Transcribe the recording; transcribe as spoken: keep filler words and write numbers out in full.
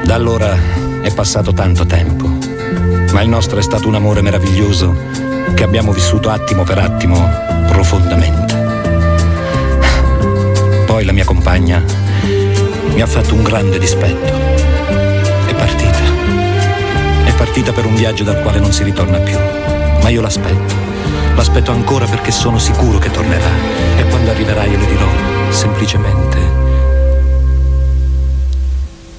Da allora è passato tanto tempo, ma il nostro è stato un amore meraviglioso che abbiamo vissuto attimo per attimo profondamente. Poi la mia compagna mi ha fatto un grande dispetto. È partita. È partita per un viaggio dal quale non si ritorna più. Ma io l'aspetto. L'aspetto ancora perché sono sicuro che tornerà. E quando arriverà io le dirò semplicemente: